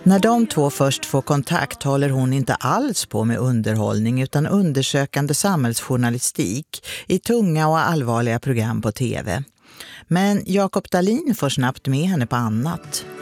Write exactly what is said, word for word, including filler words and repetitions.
När de två först får kontakt håller hon inte alls på med underhållning utan undersökande samhällsjournalistik i tunga och allvarliga program på tv. Men Jakob Dahlin får snabbt med henne på annat.